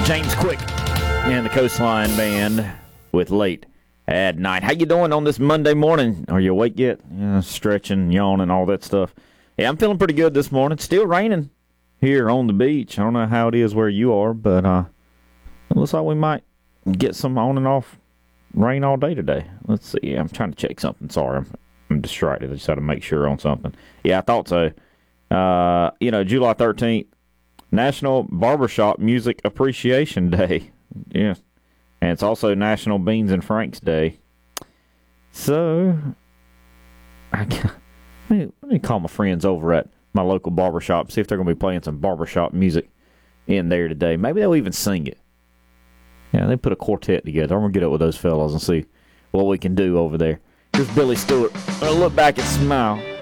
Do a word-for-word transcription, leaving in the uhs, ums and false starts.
James Quick and the Coastline Band with Late at Night. How you doing on this Monday morning? Are you awake yet? Yeah, stretching, yawning, all that stuff. Yeah, I'm feeling pretty good this morning. Still raining here on the beach. I don't know how it is where you are, but uh, it looks like we might get some on and off rain all day today. Let's see. I'm trying to check something. Sorry, I'm, I'm distracted. I just had to make sure on something. Yeah, I thought so. Uh, you know, July thirteenth, National Barbershop Music Appreciation Day. Yeah. And it's also National Beans and Franks Day. So, I can, let, me, let me call my friends over at my local barbershop, see if they're going to be playing some barbershop music in there today. Maybe they'll even sing it. Yeah, they put a quartet together. I'm going to get up with those fellas and see what we can do over there. Here's Billy Stewart. I'm going to look back and smile.